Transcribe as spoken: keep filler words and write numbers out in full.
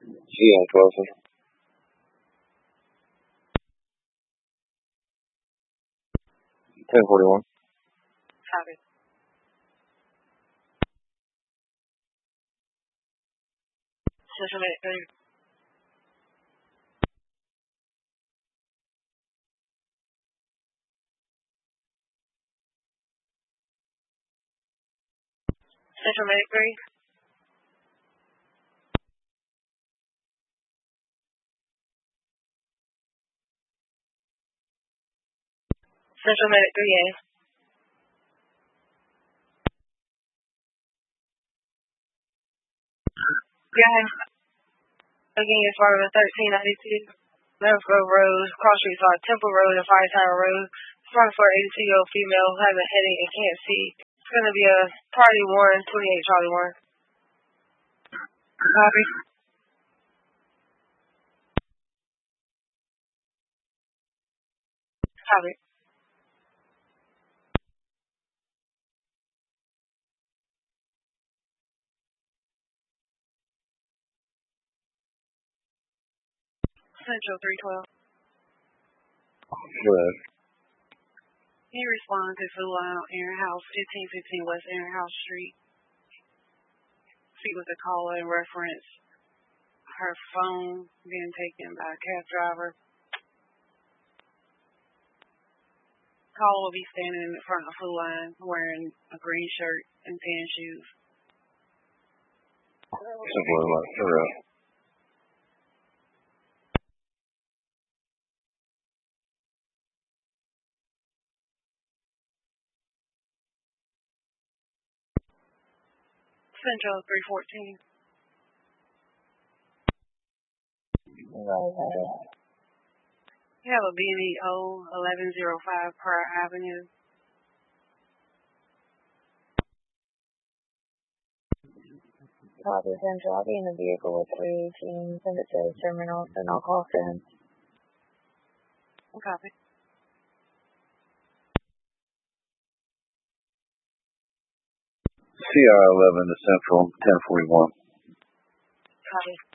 See on twelve Central. ten forty-one. Copy. Central Medic three. Central Medic three. Central Medic three A. Yeah. Again, it's part of the thirteen ninety-two. Northgrove Road, Cross Street Side, Temple Road, and Fire Tower Road. Front floor eighty-two-year-old female having a headache and can't see. It's going to be a party one, twenty-eight Charlie one. Copy. Copy. Central three twelve. Good. Can you respond to Food Line Aaron House, fifteen fifteen West Aaron House Street? Speak with the caller and reference her phone being taken by a cab driver. Caller will be standing in front of Food Line wearing a green shirt and tan shoes. Simple as that. You're right. Central three fourteen. You have a B and E O eleven oh five Pratt Avenue. Copy Central. I'll be in the vehicle with three eighteen. Send it to the terminal, then I'll call in. Copy. C R eleven to Central, ten forty-one. Copy.